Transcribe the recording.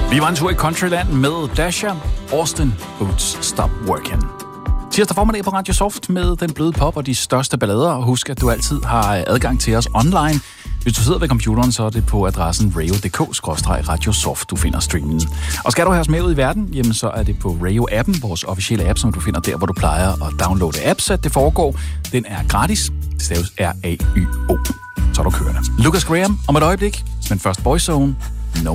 Vi var en tur i Countryland med Dasha, Austin Boots Stop Working. Tirsdag formiddag på Radio Soft med den bløde pop og de største ballader. Og husk, at du altid har adgang til os online. Hvis du sidder ved computeren, så er det på adressen radio.dk/radiosoft, du finder streamen. Og skal du have os med ud i verden, jamen så er det på Radio-appen, vores officielle app, som du finder der, hvor du plejer at downloade apps, at det foregår. Den er gratis. Det staves RAYO. Så er du kørende. Lucas Graham om et øjeblik, men først Boyzone